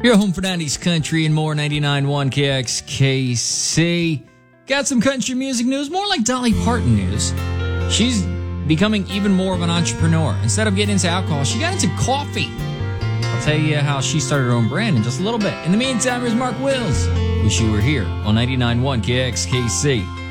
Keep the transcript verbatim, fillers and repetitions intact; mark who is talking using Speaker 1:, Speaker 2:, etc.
Speaker 1: Your home for nineties country and more, ninety-nine point one K X K C. Got some country music news, more like Dolly Parton news. She's becoming even more of an entrepreneur. Instead of getting into alcohol, she got into coffee. I'll tell you how she started her own brand in just a little bit. In the meantime, here's Mark Wills. Wish you were here on ninety-nine point one K X K C.